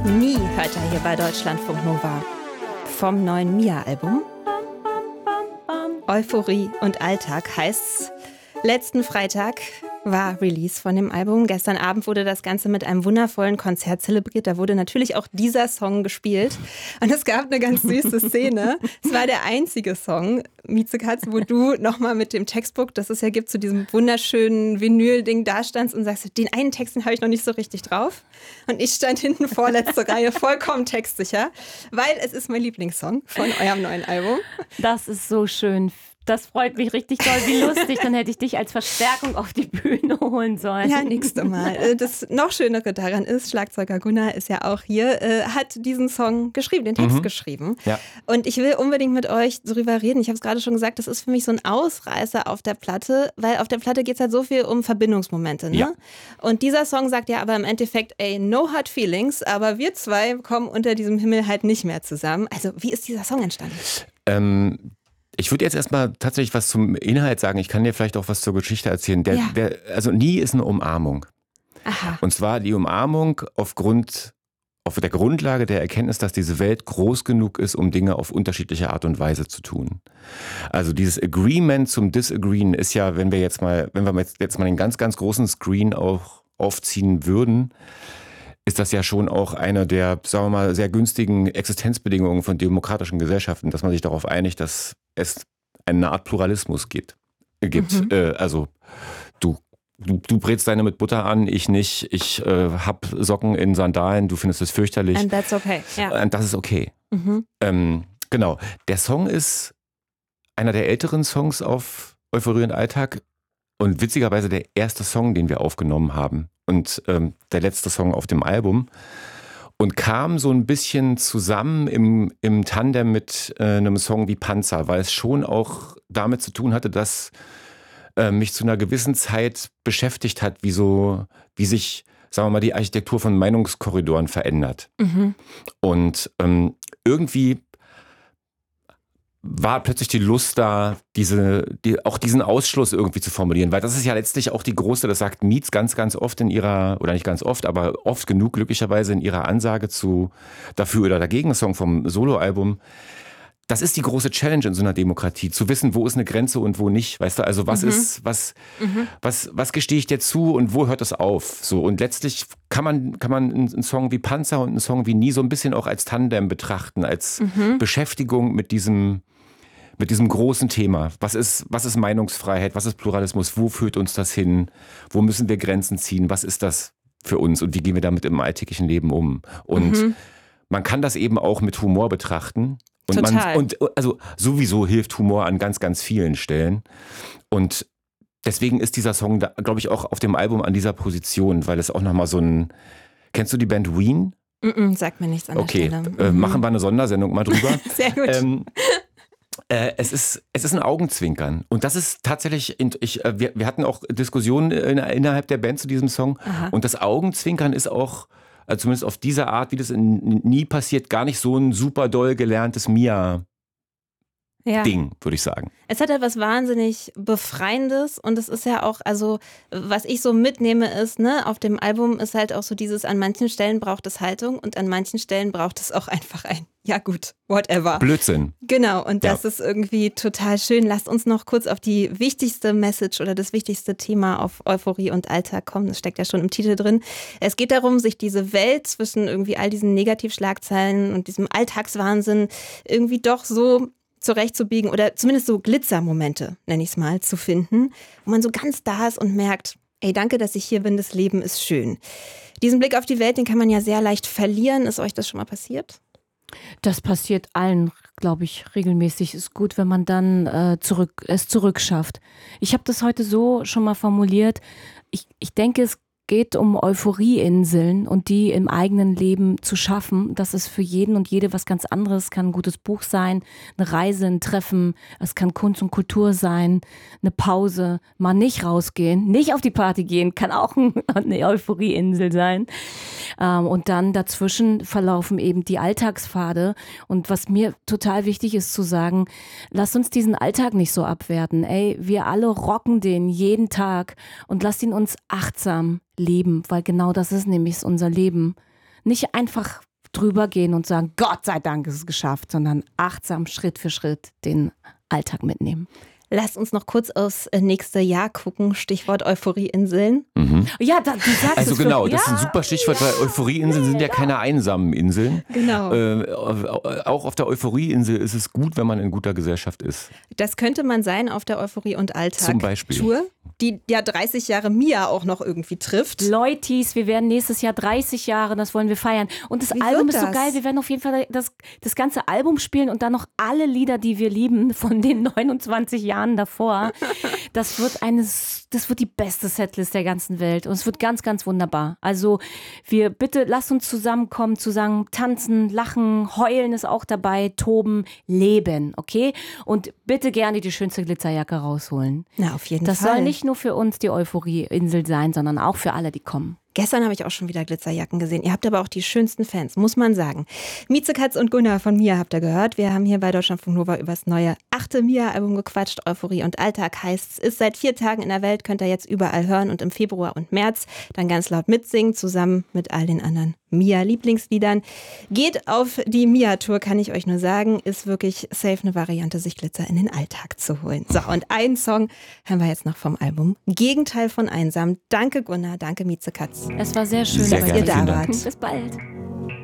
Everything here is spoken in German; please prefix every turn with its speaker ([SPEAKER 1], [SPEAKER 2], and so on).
[SPEAKER 1] Nie hört er hier bei Deutschlandfunk Nova. Vom neuen Mia-Album Euphorie und Alltag heißt's. Letzten Freitag war Release von dem Album. Gestern Abend wurde das Ganze mit einem wundervollen Konzert zelebriert. Da wurde natürlich auch dieser Song gespielt. Und es gab eine ganz süße Szene. Es war der einzige Song, Miezekatz, wo du nochmal mit dem Textbook, das es ja gibt, zu diesem wunderschönen Vinyl-Ding da standst und sagst, den einen Text, den habe ich noch nicht so richtig drauf. Und ich stand hinten vorletzte Reihe, vollkommen textsicher, weil es ist mein Lieblingssong von eurem neuen Album.
[SPEAKER 2] Das ist so schön. Das freut mich richtig doll. Wie lustig, dann hätte ich dich als Verstärkung auf die Bühne holen sollen.
[SPEAKER 1] Ja, nächstes Mal. Das noch Schönere daran ist, Schlagzeuger Gunnar ist ja auch hier, hat diesen Song geschrieben, den Text geschrieben.
[SPEAKER 3] Ja.
[SPEAKER 1] Und ich will unbedingt mit euch darüber reden. Ich habe es gerade schon gesagt, das ist für mich so ein Ausreißer auf der Platte, weil auf der Platte geht es halt so viel um Verbindungsmomente. Ne?
[SPEAKER 3] Ja.
[SPEAKER 1] Und dieser Song sagt ja aber im Endeffekt, ey, no hard feelings, aber wir zwei kommen unter diesem Himmel halt nicht mehr zusammen. Also wie ist dieser Song entstanden?
[SPEAKER 3] Ich würde jetzt erstmal tatsächlich was zum Inhalt sagen. Ich kann dir vielleicht auch was zur Geschichte erzählen. Also Nie ist eine Umarmung.
[SPEAKER 1] Aha.
[SPEAKER 3] Und zwar die Umarmung auf der Grundlage der Erkenntnis, dass diese Welt groß genug ist, um Dinge auf unterschiedliche Art und Weise zu tun. Also dieses Agreement zum Disagreeen ist ja, wenn wir jetzt mal den ganz, ganz großen Screen auch aufziehen würden, ist das ja schon auch eine der, sagen wir mal, sehr günstigen Existenzbedingungen von demokratischen Gesellschaften, dass man sich darauf einigt, dass es eine Art Pluralismus gibt. Also du brätst deine mit Butter an, ich nicht. Ich hab Socken in Sandalen, du findest es fürchterlich.
[SPEAKER 1] And that's okay. Ja.
[SPEAKER 3] Und das ist okay. Genau. Der Song ist einer der älteren Songs auf Euphorie und Alltag und witzigerweise der erste Song, den wir aufgenommen haben. Und der letzte Song auf dem Album und kam so ein bisschen zusammen im Tandem mit einem Song wie Panzer, weil es schon auch damit zu tun hatte, dass mich zu einer gewissen Zeit beschäftigt hat, wie sich, sagen wir mal, die Architektur von Meinungskorridoren verändert. Und irgendwie war plötzlich die Lust da, auch diesen Ausschluss irgendwie zu formulieren, weil das ist ja letztlich auch die große, das sagt Mietz ganz, ganz oft in ihrer, oder nicht ganz oft, aber oft genug glücklicherweise in ihrer Ansage zu Dafür oder Dagegen Song vom Soloalbum. Das ist die große Challenge in so einer Demokratie, zu wissen, wo ist eine Grenze und wo nicht, weißt du, also was gestehe ich dir zu und wo hört es auf, so, und letztlich kann man einen Song wie Panzer und einen Song wie Nie so ein bisschen auch als Tandem betrachten, als Beschäftigung mit diesem großen Thema. Was ist Meinungsfreiheit? Was ist Pluralismus? Wo führt uns das hin? Wo müssen wir Grenzen ziehen? Was ist das für uns? Und wie gehen wir damit im alltäglichen Leben um? Und man kann das eben auch mit Humor betrachten. Und also sowieso hilft Humor an ganz, ganz vielen Stellen. Und deswegen ist dieser Song, glaube ich, auch auf dem Album an dieser Position, weil es auch nochmal so ein... Kennst du die Band Ween?
[SPEAKER 1] Sagt mir nichts an der Stelle.
[SPEAKER 3] Okay, machen wir eine Sondersendung mal drüber.
[SPEAKER 1] Sehr gut.
[SPEAKER 3] Es ist ein Augenzwinkern. Und das ist tatsächlich, wir hatten auch Diskussionen innerhalb der Band zu diesem Song.
[SPEAKER 1] Aha.
[SPEAKER 3] Und das Augenzwinkern ist auch, also zumindest auf diese Art, wie das Nie passiert, gar nicht so ein super doll gelerntes Mia-Ding, würde ich sagen.
[SPEAKER 1] Es hat etwas wahnsinnig Befreiendes und es ist ja auch, also was ich so mitnehme ist, ne, auf dem Album ist halt auch so dieses, an manchen Stellen braucht es Haltung und an manchen Stellen braucht es auch einfach ja gut, whatever.
[SPEAKER 3] Blödsinn.
[SPEAKER 1] Genau, und das ist irgendwie total schön. Lasst uns noch kurz auf die wichtigste Message oder das wichtigste Thema auf Euphorie und Alltag kommen. Das steckt ja schon im Titel drin. Es geht darum, sich diese Welt zwischen irgendwie all diesen Negativschlagzeilen und diesem Alltagswahnsinn irgendwie doch so zurechtzubiegen oder zumindest so Glitzermomente, nenne ich es mal, zu finden, wo man so ganz da ist und merkt, ey, danke, dass ich hier bin, das Leben ist schön. Diesen Blick auf die Welt, den kann man ja sehr leicht verlieren. Ist euch das schon mal passiert?
[SPEAKER 2] Das passiert allen, glaube ich, regelmäßig. Ist gut, wenn man dann es zurückschafft. Ich habe das heute so schon mal formuliert. Ich denke, es geht um Euphorieinseln und die im eigenen Leben zu schaffen. Das ist für jeden und jede was ganz anderes. Es kann ein gutes Buch sein, eine Reise, ein Treffen. Es kann Kunst und Kultur sein, eine Pause, mal nicht rausgehen, nicht auf die Party gehen, kann auch eine Euphorieinsel sein. Und dann dazwischen verlaufen eben die Alltagspfade. Und was mir total wichtig ist zu sagen, lasst uns diesen Alltag nicht so abwerten. Ey, wir alle rocken den jeden Tag und lasst ihn uns achtsam leben, weil genau das ist nämlich unser Leben. Nicht einfach drüber gehen und sagen, Gott sei Dank ist es geschafft, sondern achtsam Schritt für Schritt den Alltag mitnehmen.
[SPEAKER 1] Lasst uns noch kurz aufs nächste Jahr gucken. Stichwort Euphorieinseln.
[SPEAKER 2] Ja, du sagst
[SPEAKER 3] Also
[SPEAKER 2] es
[SPEAKER 3] genau,
[SPEAKER 2] wirklich.
[SPEAKER 3] das ist ein super Stichwort, weil Euphorieinseln sind ja keine einsamen Inseln.
[SPEAKER 1] Genau.
[SPEAKER 3] Auch auf der Euphorieinsel ist es gut, wenn man in guter Gesellschaft ist.
[SPEAKER 1] Das könnte man sein auf der Euphorie- und
[SPEAKER 3] Zum Beispiel.
[SPEAKER 1] Alltag-Tour, die ja 30 Jahre Mia auch noch irgendwie trifft.
[SPEAKER 2] Leutis, wir werden nächstes Jahr 30 Jahre, das wollen wir feiern. Und das
[SPEAKER 1] Wie
[SPEAKER 2] Album
[SPEAKER 1] wird
[SPEAKER 2] ist so
[SPEAKER 1] das?
[SPEAKER 2] geil, wir werden auf jeden Fall das ganze Album spielen und dann noch alle Lieder, die wir lieben, von den 29 Jahren davor. Das wird die beste Setlist der ganzen Welt und es wird ganz, ganz wunderbar. Also bitte lasst uns zusammenkommen, zusammen tanzen, lachen, heulen ist auch dabei, toben, leben, okay? Und bitte gerne die schönste Glitzerjacke rausholen.
[SPEAKER 1] Na, auf jeden
[SPEAKER 2] Das
[SPEAKER 1] Fall.
[SPEAKER 2] soll nicht nur für uns die Euphorie-Insel sein, sondern auch für alle, die kommen.
[SPEAKER 1] Gestern habe ich auch schon wieder Glitzerjacken gesehen. Ihr habt aber auch die schönsten Fans, muss man sagen. Miezekatz und Gunnar von Mia habt ihr gehört. Wir haben hier bei Deutschlandfunk Nova über das neue 8. Mia-Album gequatscht. Euphorie und Alltag heißt's. Ist seit 4 Tagen in der Welt, könnt ihr jetzt überall hören und im Februar und März dann ganz laut mitsingen, zusammen mit all den anderen Mia-Lieblingsliedern. Geht auf die Mia-Tour, kann ich euch nur sagen. Ist wirklich safe eine Variante, sich Glitzer in den Alltag zu holen. So, und einen Song hören wir jetzt noch vom Album Gegenteil von einsam. Danke Gunnar, danke Miezekatz.
[SPEAKER 2] Es war sehr schön,
[SPEAKER 3] Sehr
[SPEAKER 2] bei
[SPEAKER 3] gerne,
[SPEAKER 2] dir
[SPEAKER 3] vielen
[SPEAKER 2] da
[SPEAKER 3] Dank.
[SPEAKER 2] wart. Bis bald.